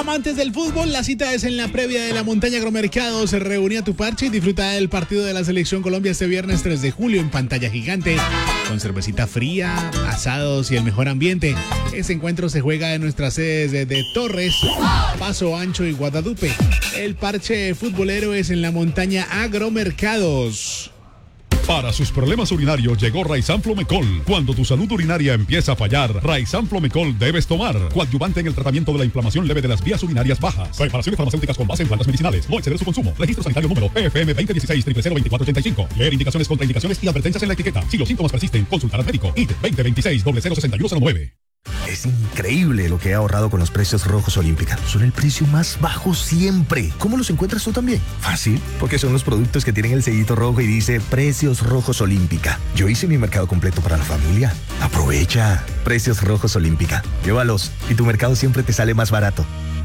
Amantes del fútbol, la cita es en la previa de la Montaña Agromercado. Se reúne a tu parche y disfruta del partido de la Selección Colombia este viernes 3 de julio en pantalla gigante, con cervecita fría, asados y el mejor ambiente. Este encuentro se juega en nuestras sedes de Torres, Paso Ancho y Guadalupe. El parche futbolero es en la Montaña Agromercados. Para sus problemas urinarios llegó Raizan Flomecol. Cuando tu salud urinaria empieza a fallar, Raizan Flomecol debes tomar. Coadyuvante en el tratamiento de la inflamación leve de las vías urinarias bajas. Preparaciones farmacéuticas con base en plantas medicinales. No exceder su consumo. Registro sanitario número PFM 2016-002485. Leer indicaciones, contraindicaciones y advertencias en la etiqueta. Si los síntomas persisten, consultar al médico. IT 2026-006109. Es increíble lo que he ahorrado con los precios rojos Olímpica. Son el precio más bajo siempre. ¿Cómo los encuentras tú también? Fácil, porque son los productos que tienen el sellito rojo y dice Precios Rojos Olímpica. Yo hice mi mercado completo para la familia. Aprovecha. Precios Rojos Olímpica. Llévalos y tu mercado siempre te sale más barato.